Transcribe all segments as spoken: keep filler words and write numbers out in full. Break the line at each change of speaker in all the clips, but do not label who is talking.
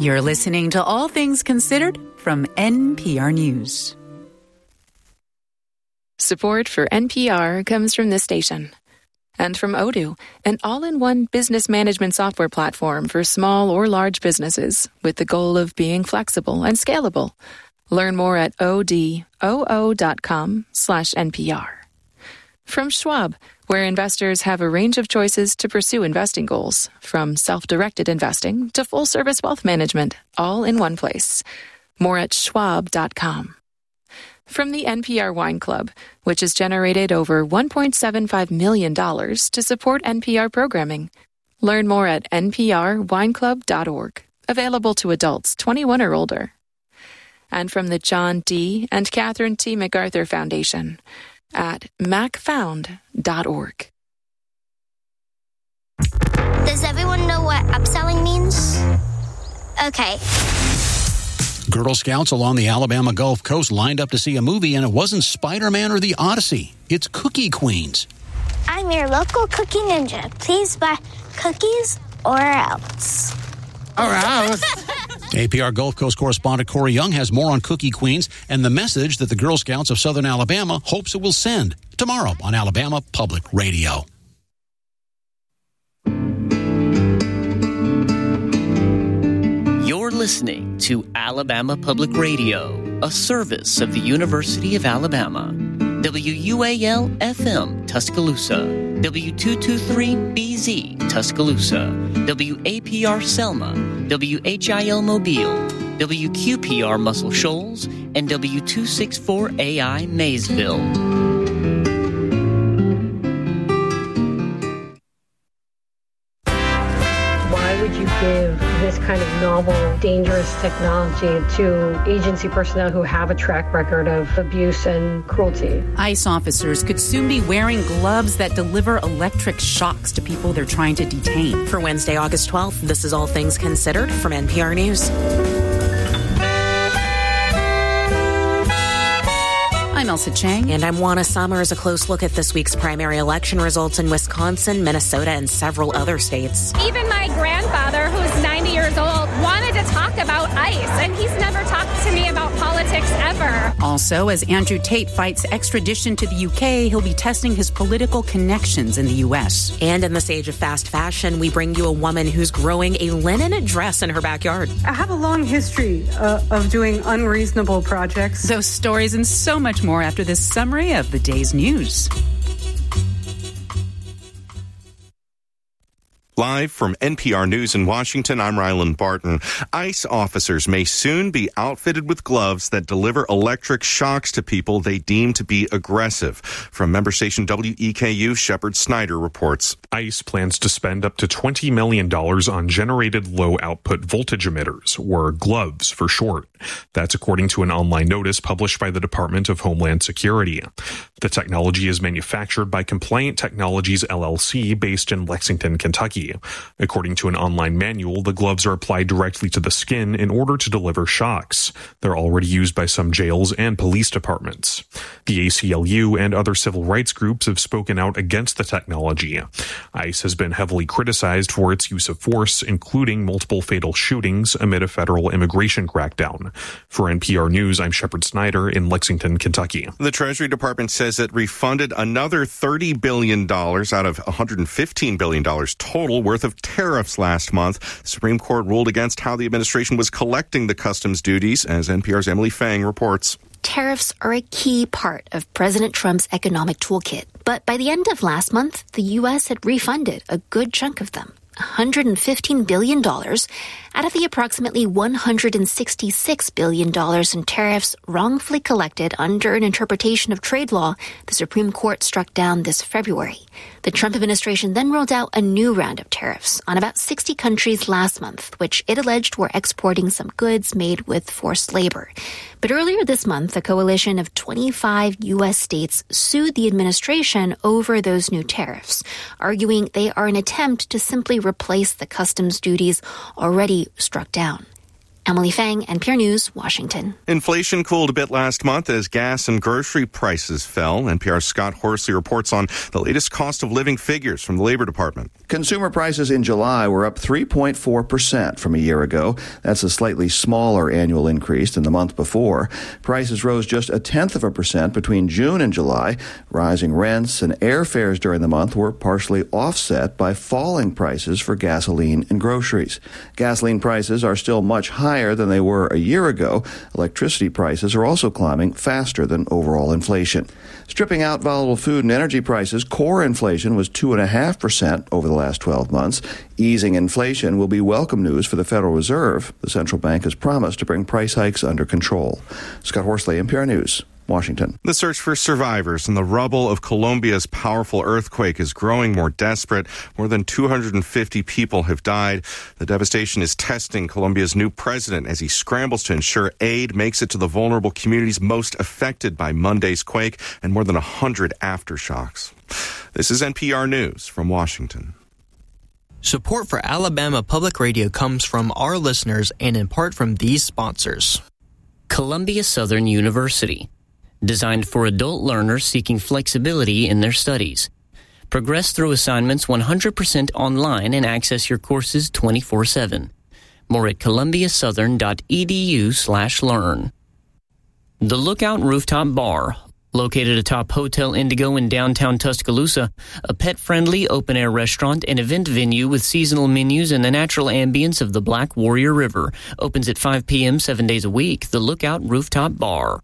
You're listening to All Things Considered from N P R News.
Support for N P R comes from this station. And from Odoo, an all-in-one business management software platform for small or large businesses with the goal of being flexible and scalable. Learn more at odoo dot com slash N P R. From Schwab, where investors have a range of choices to pursue investing goals, from self-directed investing to full-service wealth management, all in one place. More at schwab dot com. From the N P R Wine Club, which has generated over one point seven five million dollars to support N P R programming. Learn more at n p r wine club dot org. Available to adults twenty-one or older. And from the John D. and Catherine T. MacArthur Foundation at mac found dot org.
Does everyone know what upselling means? Okay.
Girl Scouts along the Alabama Gulf Coast lined up to see a movie, and it wasn't Spider-Man or The Odyssey. It's Cookie Queens.
I'm your local cookie ninja. Please buy cookies or else.
Or else. A P R Gulf Coast correspondent Corey Young has more on Cookie Queens and the message that the Girl Scouts of Southern Alabama hopes it will send tomorrow on Alabama Public Radio.
You're listening to Alabama Public Radio, a service of the University of Alabama. W U A L F M Tuscaloosa, W two twenty-three B Z Tuscaloosa, W A P R Selma, W H I L Mobile, W Q P R Muscle Shoals, and W two sixty-four A I Maysville.
Would you give this kind of novel, dangerous technology to agency personnel who have a track record of abuse and cruelty?
ICE officers could soon be wearing gloves that deliver electric shocks to people they're trying to detain.
For Wednesday, August twelfth, this is All Things Considered from N P R News.
I'm Elsa Chang.
And I'm Juana Summers. A close look at this week's primary election results in Wisconsin, Minnesota, and several other states.
Even my grandfather, who's ninety years old, wanted to talk about ICE, and he's never talked to me about politics ever.
Also, as Andrew Tate fights extradition to the U K, he'll be testing his political connections in the U S.
And in this age of fast fashion, we bring you a woman who's growing a linen dress in her backyard.
I have a long history uh, of doing unreasonable projects.
Those stories and so much more after this summary of the day's news.
Live from N P R News in Washington, I'm Ryland Barton. ICE officers may soon be outfitted with gloves that deliver electric shocks to people they deem to be aggressive. From member station W E K U, Shepard Snyder reports.
ICE plans to spend up to twenty million dollars on generated low-output voltage emitters, or gloves for short. That's according to an online notice published by the Department of Homeland Security. The technology is manufactured by Compliant Technologies L L C based in Lexington, Kentucky. According to an online manual, the gloves are applied directly to the skin in order to deliver shocks. They're already used by some jails and police departments. The A C L U and other civil rights groups have spoken out against the technology. ICE has been heavily criticized for its use of force, including multiple fatal shootings amid a federal immigration crackdown. For N P R News, I'm Shepard Snyder in Lexington, Kentucky.
The Treasury Department says it refunded another thirty billion dollars out of one hundred fifteen billion dollars total worth of tariffs last month. The Supreme Court ruled against how the administration was collecting the customs duties, as N P R's Emily Fang reports.
Tariffs are a key part of President Trump's economic toolkit. But by the end of last month, the U S had refunded a good chunk of them, one hundred fifteen billion dollars out of the approximately one hundred sixty-six billion dollars in tariffs wrongfully collected under an interpretation of trade law the Supreme Court struck down this February. The Trump administration then rolled out a new round of tariffs on about sixty countries last month, which it alleged were exporting some goods made with forced labor. But earlier this month, a coalition of twenty-five U S states sued the administration over those new tariffs, arguing they are an attempt to simply replace the customs duties already struck down. Emily Fang, N P R News, Washington.
Inflation cooled a bit last month as gas and grocery prices fell. N P R's Scott Horsley reports on the latest cost of living figures from the Labor Department.
Consumer prices in July were up three point four percent from a year ago. That's a slightly smaller annual increase than the month before. Prices rose just a tenth of a percent between June and July. Rising rents and airfares during the month were partially offset by falling prices for gasoline and groceries. Gasoline prices are still much higher than they were a year ago. Electricity prices are also climbing faster than overall inflation. Stripping out volatile food and energy prices, core inflation was two point five percent over the last twelve months. Easing inflation will be welcome news for the Federal Reserve. The central bank has promised to bring price hikes under control. Scott Horsley, N P R News, Washington.
The search for survivors in the rubble of Colombia's powerful earthquake is growing more desperate. More than two hundred fifty people have died. The devastation is testing Colombia's new president as he scrambles to ensure aid makes it to the vulnerable communities most affected by Monday's quake and more than one hundred aftershocks. This is N P R News from Washington.
Support for Alabama Public Radio comes from our listeners and in part from these sponsors.
Columbia Southern University. Designed for adult learners seeking flexibility in their studies. Progress through assignments one hundred percent online and access your courses twenty-four seven. More at columbiasouthern.edu slash learn. The Lookout Rooftop Bar, located atop Hotel Indigo in downtown Tuscaloosa, a pet-friendly open-air restaurant and event venue with seasonal menus and the natural ambience of the Black Warrior River, opens at five p.m. seven days a week. The Lookout Rooftop Bar.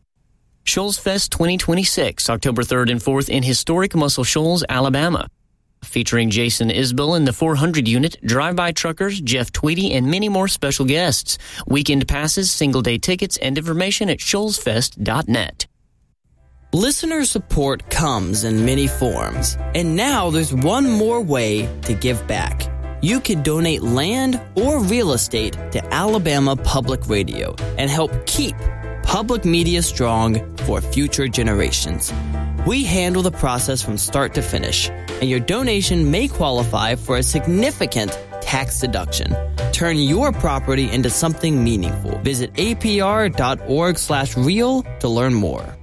Shoals Fest twenty twenty-six, October third and fourth in historic Muscle Shoals, Alabama. Featuring Jason Isbell and the four hundred unit, drive-by truckers, Jeff Tweedy, and many more special guests. Weekend passes, single-day tickets, and information at shoals fest dot net.
Listener support comes in many forms, and now there's one more way to give back. You can donate land or real estate to Alabama Public Radio and help keep public media strong for future generations. We handle the process from start to finish, and your donation may qualify for a significant tax deduction. Turn your property into something meaningful. Visit A P R dot org slash real to learn more.